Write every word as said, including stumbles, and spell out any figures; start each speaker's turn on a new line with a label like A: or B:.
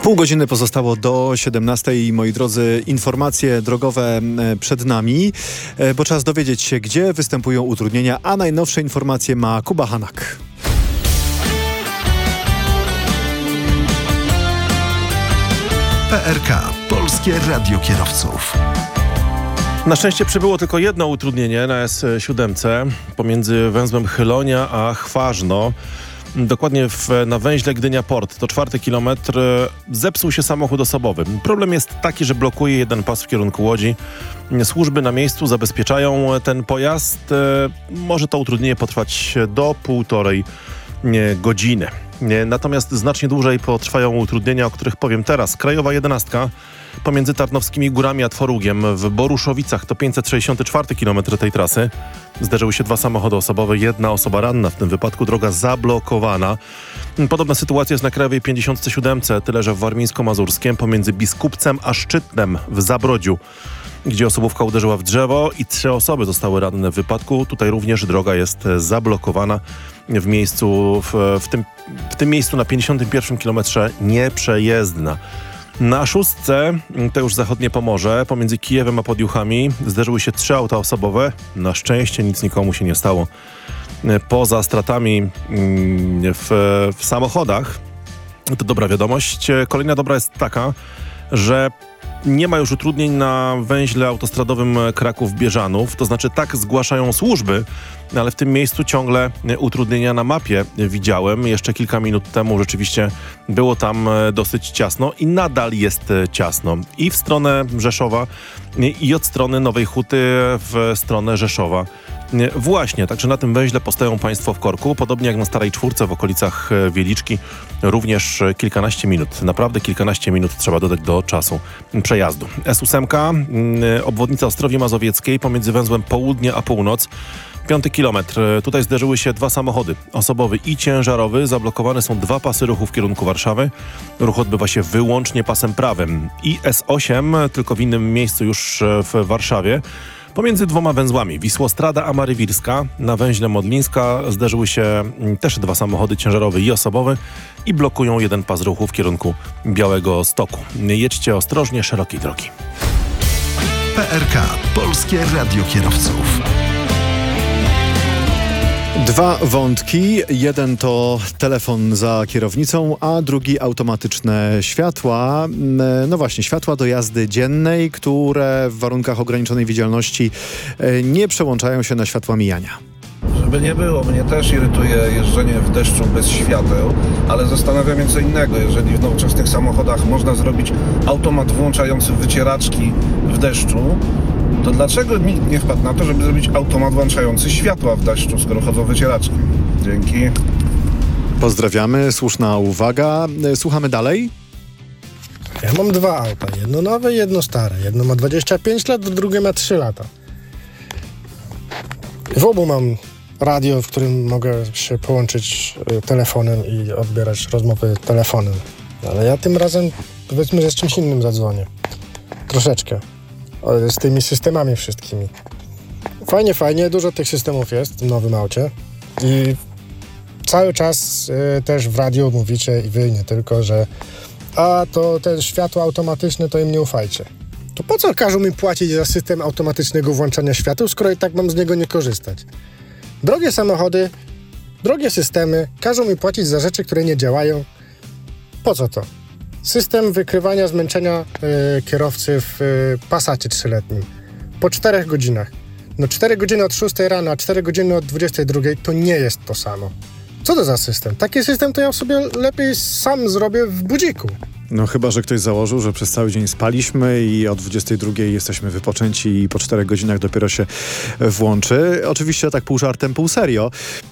A: Pół godziny pozostało do siedemnastej. Moi drodzy, informacje drogowe przed nami, bo czas dowiedzieć się, gdzie występują utrudnienia, a najnowsze informacje ma Kuba Hanak.
B: P R K. Polskie Radio Kierowców.
C: Na szczęście przybyło tylko jedno utrudnienie na S siedem pomiędzy węzłem Chylonia a Chważno. Dokładnie w, na węźle Gdynia-Port, to czwarty kilometr, zepsuł się samochód osobowy. Problem jest taki, że blokuje jeden pas w kierunku Łodzi. Służby na miejscu zabezpieczają ten pojazd. Może to utrudnienie potrwać do półtorej godziny. Natomiast znacznie dłużej potrwają utrudnienia, o których powiem teraz. Krajowa jedenastka pomiędzy Tarnowskimi Górami a Tworugiem w Boruszowicach, to pięćset sześćdziesiąty czwarty kilometr tej trasy. Zderzyły się dwa samochody osobowe, jedna osoba ranna, w tym wypadku droga zablokowana. Podobna sytuacja jest na Krajowej pięćdziesiątce siódmej, tyle że w Warmińsko-Mazurskiem pomiędzy Biskupcem a Szczytnem w Zabrodziu, gdzie osobówka uderzyła w drzewo i trzy osoby zostały ranne w wypadku. Tutaj również droga jest zablokowana w miejscu, w, w, tym, w tym miejscu na pięćdziesiątym pierwszym kilometrze nieprzejezdna. Na szóstce, to już zachodnie Pomorze, pomiędzy Kijewem a Podjuchami zderzyły się trzy auta osobowe. Na szczęście nic nikomu się nie stało. Poza stratami w, w samochodach, to dobra wiadomość. Kolejna dobra jest taka, że nie ma już utrudnień na węźle autostradowym Kraków-Bieżanów, to znaczy tak zgłaszają służby, ale w tym miejscu ciągle utrudnienia na mapie widziałem. Jeszcze kilka minut temu rzeczywiście było tam dosyć ciasno i nadal jest ciasno. I w stronę Rzeszowa, i od strony Nowej Huty w stronę Rzeszowa. Właśnie, także na tym węźle postoją państwo w korku, podobnie jak na Starej Czwórce w okolicach Wieliczki, również kilkanaście minut, naprawdę kilkanaście minut trzeba dodać do czasu przejazdu. S osiem, obwodnica Ostrowi Mazowieckiej pomiędzy węzłem Południe a Północ, piąty kilometr. Tutaj zderzyły się dwa samochody, osobowy i ciężarowy. Zablokowane są dwa pasy ruchu w kierunku Warszawy. Ruch odbywa się wyłącznie pasem prawym. I S osiem, tylko w innym miejscu już w Warszawie. Pomiędzy dwoma węzłami Wisłostrada a Marywirska na węźle Modlińska zderzyły się też dwa samochody, ciężarowy i osobowy, i blokują jeden pas ruchu w kierunku Białegostoku. Jedźcie ostrożnie, szerokiej drogi.
B: P R K. Polskie Radio Kierowców.
A: Dwa wątki. Jeden to telefon za kierownicą, a drugi automatyczne światła. No właśnie, światła do jazdy dziennej, które w warunkach ograniczonej widzialności nie przełączają się na światła mijania.
D: Żeby nie było, mnie też irytuje jeżdżenie w deszczu bez świateł, ale zastanawiam się co innego. Jeżeli w nowoczesnych samochodach można zrobić automat włączający wycieraczki w deszczu, to dlaczego nikt nie wpadł na to, żeby zrobić automat włączający światła w deszczu, skoro chodzą wycieraczki? Dzięki.
A: Pozdrawiamy, słuszna uwaga. Słuchamy dalej.
E: Ja mam dwa auta, jedno nowe, jedno stare. Jedno ma dwadzieścia pięć lat, drugie ma trzy lata. W obu mam radio, w którym mogę się połączyć telefonem i odbierać rozmowy telefonem. Ale ja tym razem, powiedzmy, że z czymś innym zadzwonię. Troszeczkę. Z tymi systemami wszystkimi. Fajnie, fajnie, dużo tych systemów jest w tym nowym aucie i cały czas y, też w radiu mówicie, i wy nie tylko, że a to te światło automatyczne, to im nie ufajcie. To po co każą mi płacić za system automatycznego włączania świateł, skoro i tak mam z niego nie korzystać? Drogie samochody, drogie systemy każą mi płacić za rzeczy, które nie działają. Po co to? System wykrywania zmęczenia y, kierowcy w y, Passacie trzyletnim. Po czterech godzinach. No cztery godziny od szóstej rano, a cztery godziny od dwudziestej drugiej to nie jest to samo. Co to za system? Taki system to ja sobie lepiej sam zrobię w budziku.
A: No chyba, że ktoś założył, że przez cały dzień spaliśmy i o dwudziestej drugiej jesteśmy wypoczęci i po czterech godzinach dopiero się włączy. Oczywiście tak pół żartem, pół serio.